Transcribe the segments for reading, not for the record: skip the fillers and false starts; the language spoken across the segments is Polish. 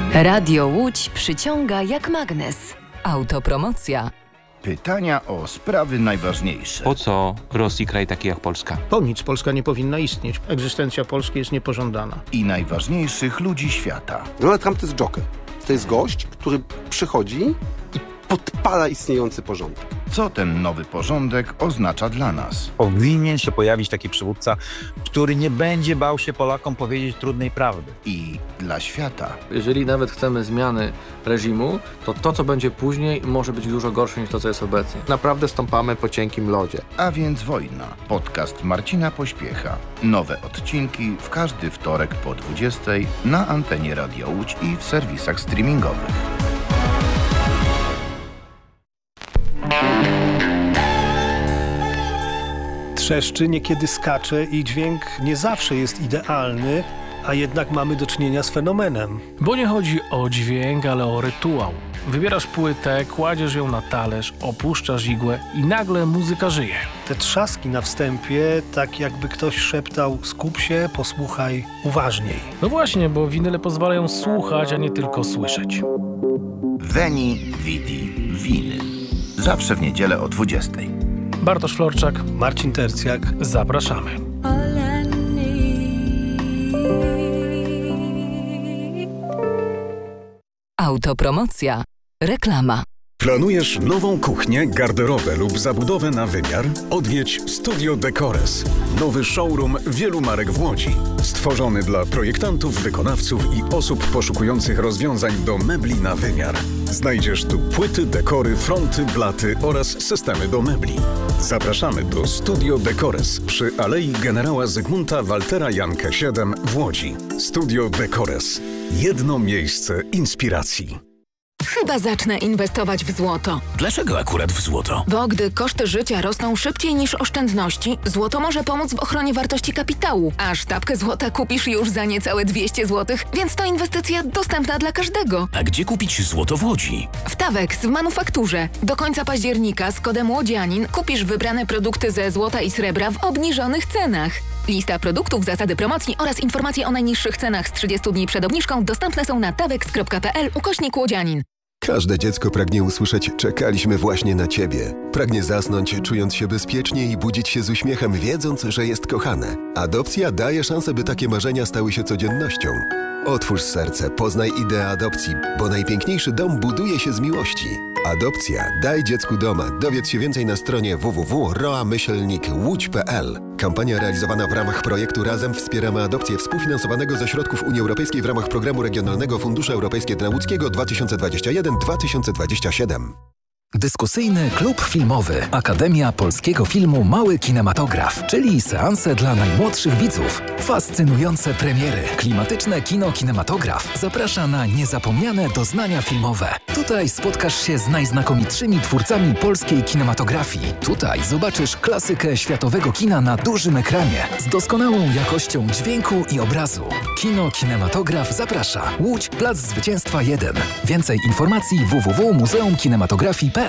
Radio Łódź przyciąga jak magnes. Autopromocja. Pytania o sprawy najważniejsze. Po co Rosji kraj taki jak Polska? Po nic Polska nie powinna istnieć. Egzystencja Polski jest niepożądana. I najważniejszych ludzi świata. Donald Trump to jest joker. To jest gość, który przychodzi i podpala istniejący porządek. Co ten nowy porządek oznacza dla nas? Powinien się pojawić taki przywódca, który nie będzie bał się Polakom powiedzieć trudnej prawdy. I dla świata. Jeżeli nawet chcemy zmiany reżimu, to co będzie później może być dużo gorsze niż to, co jest obecnie. Naprawdę stąpamy po cienkim lodzie. A więc wojna. Podcast Marcina Pośpiecha. Nowe odcinki w każdy wtorek po 20:00 na antenie Radia Łódź i w serwisach streamingowych. Trzeszczy, niekiedy skacze i dźwięk nie zawsze jest idealny, a jednak mamy do czynienia z fenomenem. Bo nie chodzi o dźwięk, ale o rytuał. Wybierasz płytę, kładziesz ją na talerz, opuszczasz igłę i nagle muzyka żyje. Te trzaski na wstępie, tak jakby ktoś szeptał: skup się, posłuchaj uważniej. No właśnie, bo winyle pozwalają słuchać, a nie tylko słyszeć. Veni, Vidi, Vinyl. Zawsze w niedzielę o 20:00. Bartosz Florczak, Marcin Tercjak. zapraszamy. Autopromocja. Reklama. Planujesz nową kuchnię, garderobę lub zabudowę na wymiar? Odwiedź Studio Decores. Nowy showroom wielu marek w Łodzi. Stworzony dla projektantów, wykonawców i osób poszukujących rozwiązań do mebli na wymiar. Znajdziesz tu płyty, dekory, fronty, blaty oraz systemy do mebli. Zapraszamy do Studio Decores przy Alei Generała Zygmunta Waltera Jankę 7 w Łodzi. Studio Decores. Jedno miejsce inspiracji. Chyba zacznę inwestować w złoto. Dlaczego akurat w złoto? Bo gdy koszty życia rosną szybciej niż oszczędności, złoto może pomóc w ochronie wartości kapitału. A sztabkę złota kupisz już za niecałe 200 zł, więc to inwestycja dostępna dla każdego. A gdzie kupić złoto w Łodzi? W Tawex w manufakturze. Do końca października z kodem Łodzianin kupisz wybrane produkty ze złota i srebra w obniżonych cenach. Lista produktów, zasady promocji oraz informacje o najniższych cenach z 30 dni przed obniżką dostępne są na tawex.pl/Łodzianin. Każde dziecko pragnie usłyszeć: czekaliśmy właśnie na Ciebie. Pragnie zasnąć, czując się bezpiecznie i budzić się z uśmiechem, wiedząc, że jest kochane. Adopcja daje szansę, by takie marzenia stały się codziennością. Otwórz serce, poznaj ideę adopcji, bo najpiękniejszy dom buduje się z miłości. Adopcja. Daj dziecku doma. Dowiedz się więcej na stronie www.roa-łódź.pl. Kampania realizowana w ramach projektu Razem wspieramy adopcję współfinansowanego ze środków Unii Europejskiej w ramach Programu Regionalnego Funduszu Europejskiego dla Łódzkiego 2021-2027. Dyskusyjny klub filmowy Akademia Polskiego Filmu Mały Kinematograf, czyli seanse dla najmłodszych widzów. Fascynujące premiery. Klimatyczne kino kinematograf zaprasza na niezapomniane doznania filmowe. Tutaj spotkasz się z najznakomitszymi twórcami polskiej kinematografii. Tutaj zobaczysz klasykę światowego kina na dużym ekranie z doskonałą jakością dźwięku i obrazu. Kino Kinematograf zaprasza. Łódź, Plac Zwycięstwa 1. Więcej informacji www.muzeumkinematografii.pl.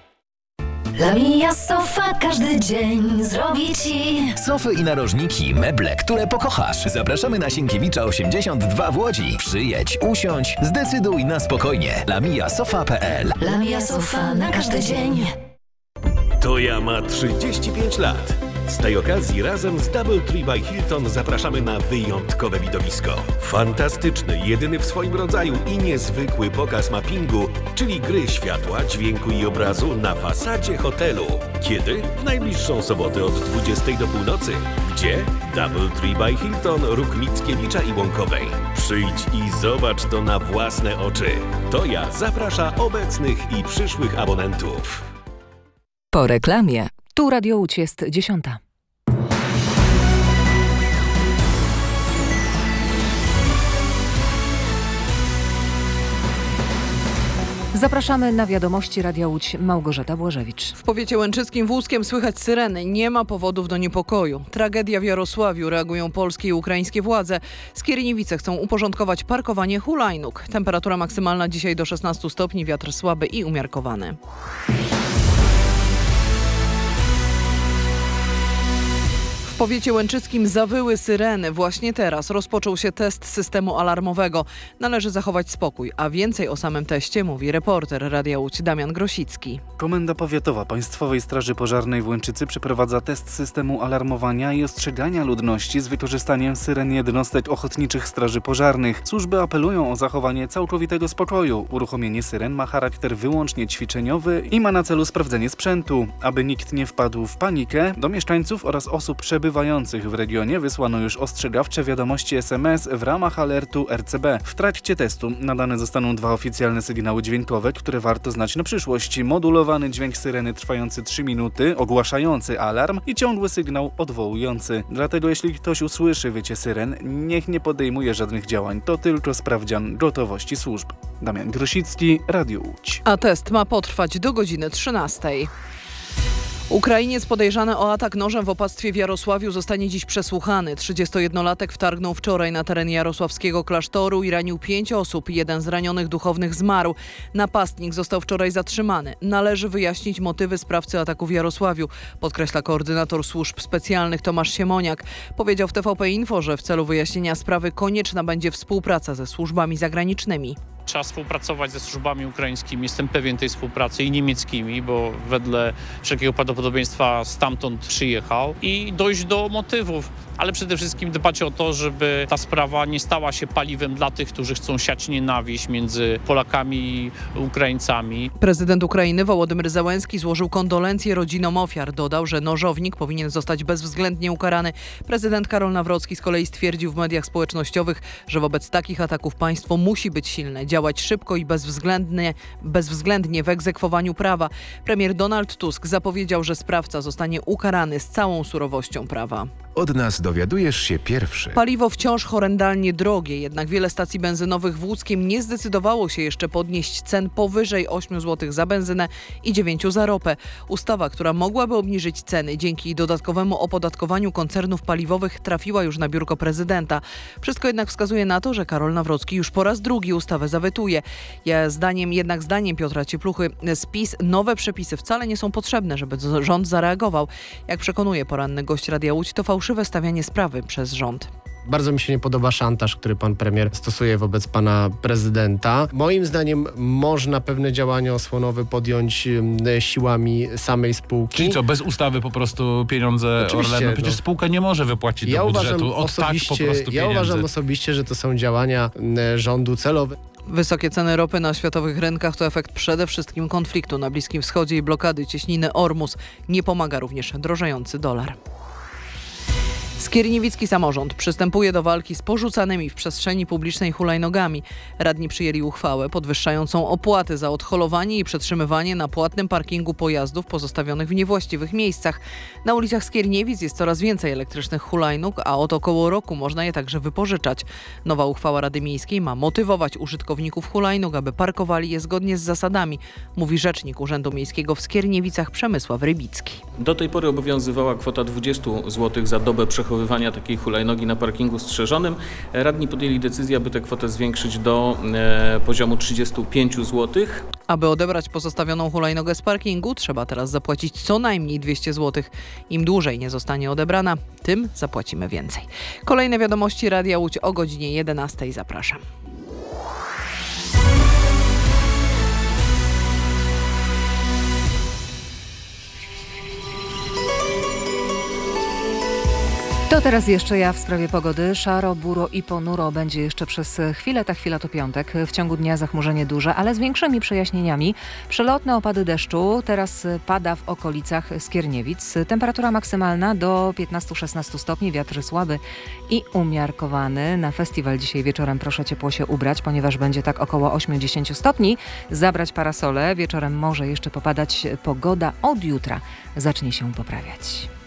La Mia Sofa każdy dzień zrobi Ci Sofy i narożniki, meble, które pokochasz. Zapraszamy na Sienkiewicza 82 w Łodzi. Przyjedź, usiądź, zdecyduj na spokojnie. lamiasofa.pl. La Mia Sofa na każdy dzień. Toja ma 35 lat. Z tej okazji razem z DoubleTree by Hilton zapraszamy na wyjątkowe widowisko. Fantastyczny, jedyny w swoim rodzaju i niezwykły pokaz mappingu, czyli gry światła, dźwięku i obrazu na fasadzie hotelu. Kiedy? W najbliższą sobotę od 20 do północy. Gdzie? DoubleTree by Hilton, Róg Mickiewicza i Łąkowej. Przyjdź i zobacz to na własne oczy. Toja zaprasza obecnych i przyszłych abonentów. Po reklamie. Tu Radio Łódź jest 10:00. Zapraszamy na wiadomości Radia Łódź. Małgorzata Błażewicz. W powiecie łęczyckim Włódzkiem słychać syreny. Nie ma powodów do niepokoju. Tragedia w Jarosławiu. Reagują polskie i ukraińskie władze. Skierniewice chcą uporządkować parkowanie hulajnóg. Temperatura maksymalna dzisiaj do 16 stopni. Wiatr słaby i umiarkowany. powiecie łęczyckim zawyły syreny. Właśnie teraz rozpoczął się test systemu alarmowego. Należy zachować spokój, a więcej o samym teście mówi reporter Radia Łódź Damian Grosicki. Komenda Powiatowa Państwowej Straży Pożarnej w Łęczycy przeprowadza test systemu alarmowania i ostrzegania ludności z wykorzystaniem syren jednostek ochotniczych straży pożarnych. Służby apelują o zachowanie całkowitego spokoju. Uruchomienie syren ma charakter wyłącznie ćwiczeniowy i ma na celu sprawdzenie sprzętu. Aby nikt nie wpadł w panikę, do mieszkańców oraz osób przebywających w regionie wysłano już ostrzegawcze wiadomości SMS w ramach alertu RCB. W trakcie testu nadane zostaną 2 oficjalne sygnały dźwiękowe, które warto znać na przyszłość. Modulowany dźwięk syreny trwający 3 minuty, ogłaszający alarm i ciągły sygnał odwołujący. Dlatego jeśli ktoś usłyszy wycie syren, niech nie podejmuje żadnych działań. To tylko sprawdzian gotowości służb. Damian Grosicki, Radio Łódź. A test ma potrwać do godziny 13. Ukrainiec podejrzany o atak nożem w opactwie w Jarosławiu zostanie dziś przesłuchany. 31-latek wtargnął wczoraj na teren jarosławskiego klasztoru i ranił 5 osób. 1 z ranionych duchownych zmarł. Napastnik został wczoraj zatrzymany. Należy wyjaśnić motywy sprawcy ataku w Jarosławiu, podkreśla koordynator służb specjalnych Tomasz Siemoniak. Powiedział w TVP Info, że w celu wyjaśnienia sprawy konieczna będzie współpraca ze służbami zagranicznymi. Trzeba współpracować ze służbami ukraińskimi, jestem pewien tej współpracy, i niemieckimi, bo wedle wszelkiego prawdopodobieństwa stamtąd przyjechał, i dojść do motywów, ale przede wszystkim dbać o to, żeby ta sprawa nie stała się paliwem dla tych, którzy chcą siać nienawiść między Polakami i Ukraińcami. Prezydent Ukrainy Wołodymyr Zełenski złożył kondolencje rodzinom ofiar. Dodał, że nożownik powinien zostać bezwzględnie ukarany. Prezydent Karol Nawrocki z kolei stwierdził w mediach społecznościowych, że wobec takich ataków państwo musi być silne, działać szybko i bezwzględnie w egzekwowaniu prawa. Premier Donald Tusk zapowiedział, że sprawca zostanie ukarany z całą surowością prawa. Od nas dowiadujesz się pierwszy. Paliwo wciąż horrendalnie drogie, jednak wiele stacji benzynowych w Łódzkiem nie zdecydowało się jeszcze podnieść cen powyżej 8 zł za benzynę i 9 za ropę. Ustawa, która mogłaby obniżyć ceny dzięki dodatkowemu opodatkowaniu koncernów paliwowych, trafiła już na biurko prezydenta. Wszystko jednak wskazuje na to, że Karol Nawrocki już po raz drugi ustawę zawetuje. Zdaniem Piotra Ciepluchy z PiS nowe przepisy wcale nie są potrzebne, żeby rząd zareagował. Jak przekonuje poranny gość Radia Łódź, to fałszywe stawianie sprawy przez rząd. Bardzo mi się nie podoba szantaż, który pan premier stosuje wobec pana prezydenta. Moim zdaniem można pewne działania osłonowe podjąć siłami samej spółki. Czyli co, bez ustawy po prostu pieniądze Orlenu? Przecież spółka nie może wypłacić do budżetu od tak po prostu pieniędzy. Ja uważam osobiście, że to są działania rządu celowe. Wysokie ceny ropy na światowych rynkach to efekt przede wszystkim konfliktu na Bliskim Wschodzie i blokady cieśniny Ormus. Nie pomaga również drożejący dolar. Skierniewicki samorząd przystępuje do walki z porzucanymi w przestrzeni publicznej hulajnogami. Radni przyjęli uchwałę podwyższającą opłaty za odholowanie i przetrzymywanie na płatnym parkingu pojazdów pozostawionych w niewłaściwych miejscach. Na ulicach Skierniewic jest coraz więcej elektrycznych hulajnóg, a od około roku można je także wypożyczać. Nowa uchwała Rady Miejskiej ma motywować użytkowników hulajnóg, aby parkowali je zgodnie z zasadami, mówi rzecznik Urzędu Miejskiego w Skierniewicach Przemysław Rybicki. Do tej pory obowiązywała kwota 20 zł za dobę przechowywania takiej hulajnogi na parkingu strzeżonym. Radni podjęli decyzję, aby tę kwotę zwiększyć do poziomu 35 zł. Aby odebrać pozostawioną hulajnogę z parkingu, trzeba teraz zapłacić co najmniej 200 zł. Im dłużej nie zostanie odebrana, tym zapłacimy więcej. Kolejne wiadomości Radia Łódź o godzinie 11. Zapraszam. To teraz jeszcze ja w sprawie pogody. Szaro, buro i ponuro będzie jeszcze przez chwilę. Ta chwila to piątek. W ciągu dnia zachmurzenie duże, ale z większymi przejaśnieniami. Przelotne opady deszczu. Teraz pada w okolicach Skierniewic. Temperatura maksymalna do 15-16 stopni. Wiatr słaby i umiarkowany. Na festiwal dzisiaj wieczorem proszę ciepło się ubrać, ponieważ będzie tak około 8-10 stopni. Zabrać parasole. Wieczorem może jeszcze popadać. Pogoda od jutra zacznie się poprawiać.